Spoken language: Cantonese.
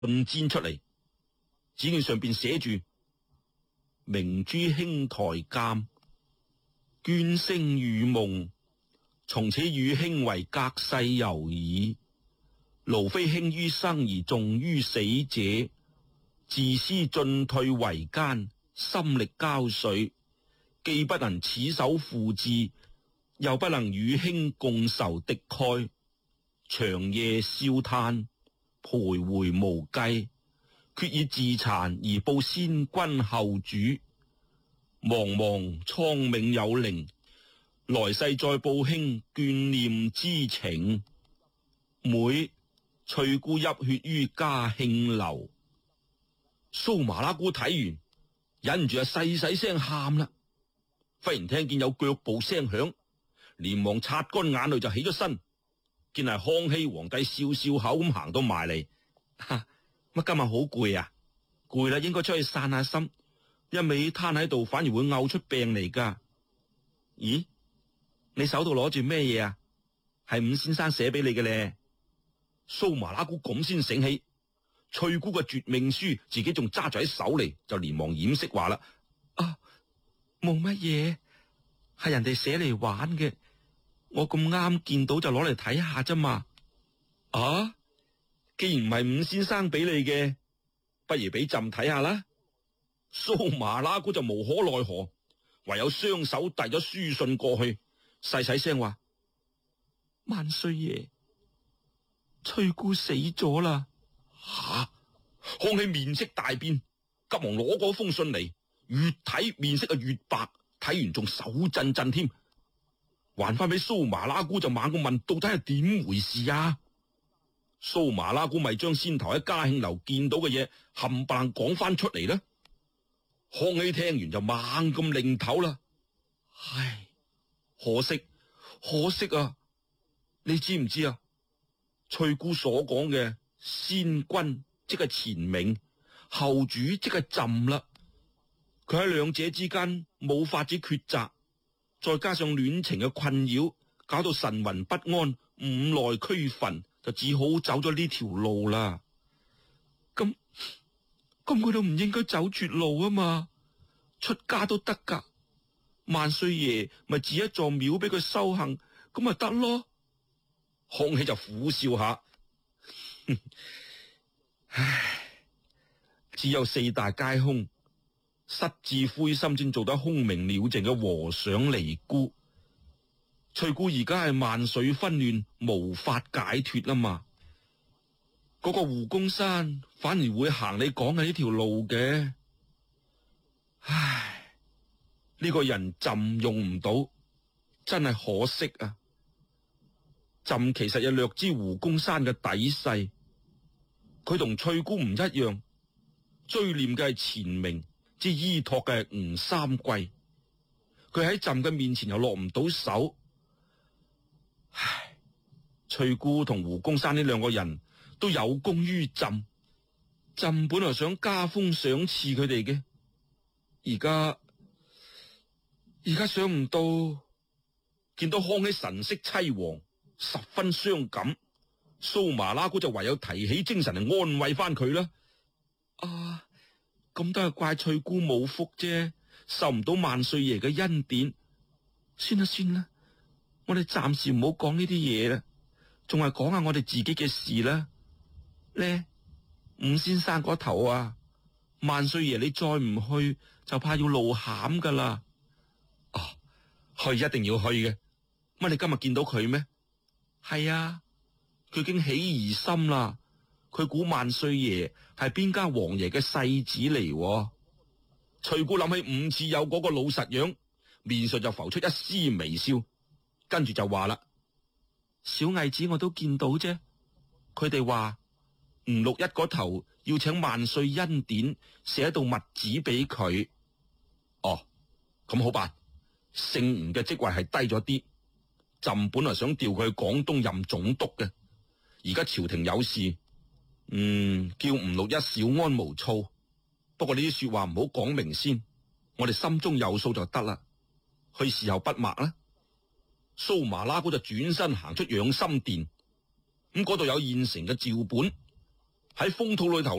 盾氈出嚟，只見上邊寫住明珠兄台監，眷聲與夢，從此與兄為隔世猶矣。勞非兄於生而重於死者，自私進退維艱，心力交瘁，既不能此手負志，又不能與兄共仇敵愾，長夜笑嘆，徘徊無計，決以自殘而報先君後主。茫茫蒼冥有靈，來世再報兄眷念之情。妹翠姑泣血於家慶樓。蘇麻拉姑睇完，忍唔住細細聲喊啦。忽然聽見有腳步聲響，連忙擦乾眼淚就起咗身，見係康熙皇帝笑笑口咁行到埋嚟。乜今日好攰啊？攰啦，應該出去散下心，一味攤喺度反而會嘔出病嚟噶。咦？你手度攞住咩嘢啊？係伍先生寫俾你嘅咧。蘇麻拉姑咁先醒起，翠姑嘅絕命書自己仲揸住喺手嚟，就連忙掩飾話啦：啊，冇乜嘢，係人哋寫嚟玩嘅，我咁啱見到就攞嚟睇下啫嘛。啊，既然唔係伍先生俾你嘅，不如俾朕睇下啦。蘇麻拉姑就無可奈何，唯有雙手遞咗書信過去，細細聲話：萬歲爺，翠姑死咗啦！吓！康熙面色大變，急忙攞嗰封信嚟，越睇面色越白，睇完仲手震震添。還翻俾蘇麻拉姑就猛咁問：到底係點回事啊？蘇麻拉姑咪將先頭喺嘉慶樓見到嘅嘢冚唪唥講翻出嚟啦。康熙聽完就猛咁擰頭啦。唉，可惜啊！你知唔知啊？翠姑所講嘅先君即係錢銘，後主即係朕啦。佢喺兩者之間冇法子抉擇，再加上戀情嘅困擾，搞到神魂不安，五內俱焚，就只好走咗呢條路啦。咁佢都唔應該走絕路啊嘛，出家都得噶。萬歲爺咪置一座廟俾佢修行，咁咪得咯。康熙就苦笑下，唉，只有四大皆空，失志灰心先做得空明了淨嘅和尚尼姑。翠姑而家係萬緒紛亂，無法解脫啊嘛。嗰個胡公山反而會行你講嘅呢條路嘅。唉，呢個人朕用唔到，真係可惜啊。朕其實又略知胡公山嘅底細，佢同翠姑唔一樣，追念嘅係錢銘，之依託嘅係吳三桂。佢喺朕嘅面前又落唔到手。唉，翠姑同胡公山呢兩個人都有功於朕，朕本來想加封賞賜佢哋嘅，而家想唔到見到康熙神色淒惶，十分傷感，蘇麻拉姑就唯有提起精神嚟安慰翻佢啦。啊，咁都係怪翠姑冇福啫，受唔到萬歲爺嘅恩典。算啦，我哋暫時唔好講呢啲嘢啦，仲係講下我哋自己嘅事啦。呢伍先生嗰頭啊，萬歲爺你再唔去就怕要露餡噶啦。啊，去一定要去嘅。乜你今日見到佢咩？係啊，佢已經起疑心啦。佢估萬歲爺係邊家王爺嘅世子嚟。翠姑諗起伍次有嗰個老實樣，面上就浮出一絲微笑，跟住就話啦：小毅子我都見到啫，佢哋話吳六一嗰頭要請萬歲恩典，寫一道密旨俾佢。哦，咁好辦。姓吳嘅職位係低咗啲，朕本來想調佢去廣東任總督嘅，而家朝廷有事，叫吳六一小安無躁。不過呢啲說話唔好講明先，我哋心中有數就得啦。去時候不默啦。蘇麻拉姑就轉身行出養心殿，咁嗰度有現成嘅詔本， 喺風土裏頭